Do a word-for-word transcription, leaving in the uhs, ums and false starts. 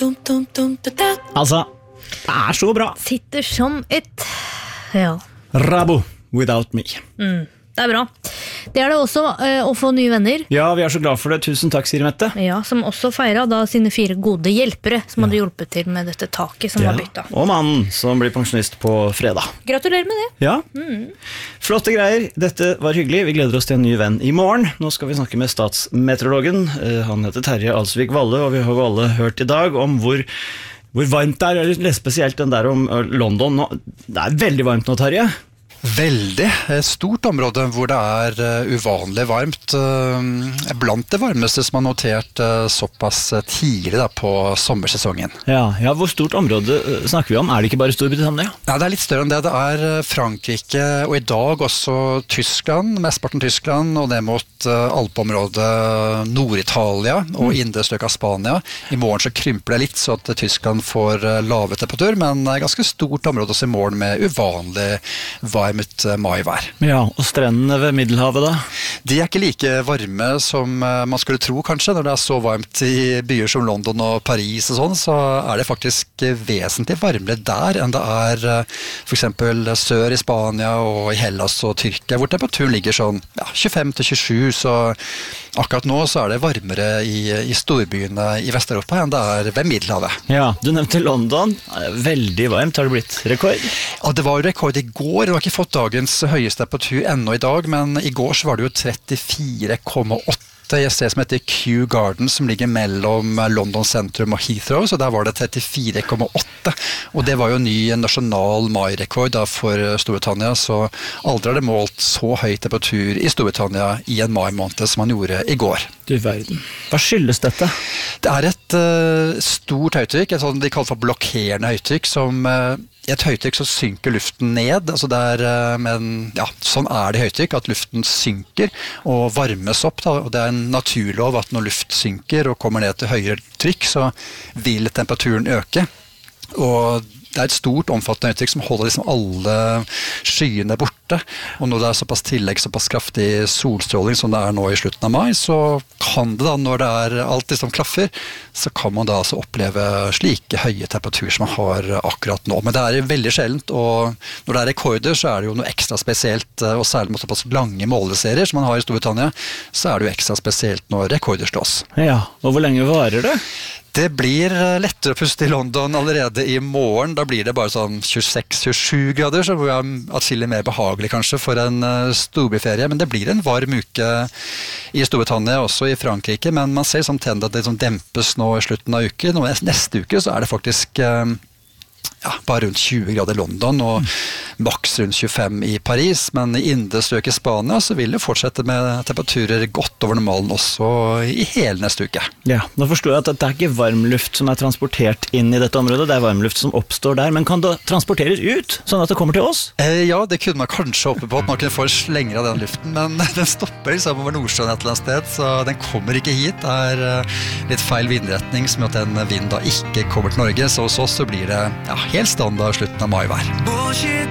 Altså, det er så bra. Sitter som et... Ja. Rabo, Without Me. Mm, det er bra. Det er det også uh, å få nye venner. Ja, vi er så glad for det. Tusen takk, Siri Mette. Ja, som også feiret da sine fire gode hjelpere som ja. hadde hjulpet til med dette taket som ja. var bytta. Og mannen som blir pensjonist på fredag. Gratulerer med det. Ja. Mm. Flotte greier. Dette var hyggelig. Vi gleder oss til en ny venn i morgen. Nå skal vi snakke med statsmeteorologen. Han heter Terje Alsvik Valle, og vi har jo alle hørt i dag om hvor, hvor varmt det er. Eller spesielt den der om London. Det er veldig varmt nå, Terje. Veldig. Et stort område hvor det er uvanlig varmt. Blant det varmeste som er notert såpass tidlig da, på sommersesongen. Ja, ja, hvor stort område snakker vi om? Er det ikke bare Storbritannia? Ja, det er litt større enn det. Det er Frankrike, og i dag også Tyskland, mestparten Tyskland, og ned mot alpeområdet Nord-Italia og mm. indre strøk av Spania. I morgen så krymper det litt, så at Tyskland får lave temperatur, men det er ganske stort område også i morgen med uvanlig varmt maivær. Ja, og strendene ved Middelhavet da? De er ikke like varme som man skulle tro kanskje. Når det er så varmt i byer som London og Paris og sånn, så er det faktisk vesentlig varmere der enn det er for eksempel sør i Spania og i Hellas og Tyrkia, hvor temperaturen ligger sånn ja, tjuefem til tjuesju, så akkurat nå så er det varmere i, i storbyene i Vest-Europa enn det er ved Middelhavet. Ja, du nevnte London. Veldig varmt. Har det blitt rekord? Ja, det var jo rekord i går. Det var ikke fått dagens høyeste temperatur ennå i dag, men i går så var det jo trettifire komma åtte i et sted som heter Kew Garden, som ligger mellom London sentrum og Heathrow, så der var det trettifire komma åtte, og det var jo ny nasjonal mai-rekord da for Storbritannia, så aldri har det målt så høy temperatur i Storbritannia i en mai-måned som man gjorde i går. Du verden. Hva skyldes dette? Det er et uh, stort høytrykk, et sånt de kaller for blokkerende høytrykk, som uh, i et høytrykk så synker luften ned, altså det er, uh, men ja, sånn er det i høytrykk, at luften synker og varmes opp, da, og det er en naturlov at når luft synker og kommer ned til høyere trykk, så vil temperaturen øke, og det er et stort, omfattende høytrykk som holder liksom alle skyene borte, og når det er såpass tillegg, såpass kraftig solstråling som det er nå i slutten av mai, så kan det da, når det er alt liksom klaffer, så kan man da altså oppleve slike høye temperaturer som man har akkurat nå. Men det er veldig sjeldent, og når det er rekorder, så er det jo noe ekstra spesielt, og særlig med såpass lange måleserier som man har i Storbritannia, så er det jo ekstra spesielt når rekorder slås. Ja, og hvor lenge varer det? Det blir lettere å puste i London allerede i morgen. Da blir det bare sånn tjueseks til tjuesju grader, så det er atskillig mer behagelig kanskje for en storbyferie. Men det blir en varm uke i Storbritannia, også i Frankrike. Men man ser sånn tegn at det som dempes nå i slutten av uken. Og neste uke så er det faktisk ja, bare rundt tjue grader i London og maks rundt tjuefem i Paris, men i indre strøk i Spania så vil det fortsette med temperaturer godt over normalen også i hele neste uke. Ja, nå forstår jeg at det er ikke varmluft som er transportert inn i dette området, det er varmluft som oppstår der, men kan det transporteres ut, sånn at det kommer til oss? Eh, ja, det kunne man kanskje håpe på, at man kunne få slenger av den luften, men den stopper liksom over Nordsjøen et eller annet sted, så den kommer ikke hit. Det er litt feil vindretning som gjør at den vinden da ikke kommer til Norge, så hos oss så blir det ja, helt standard slutten av maivær. Bullshit.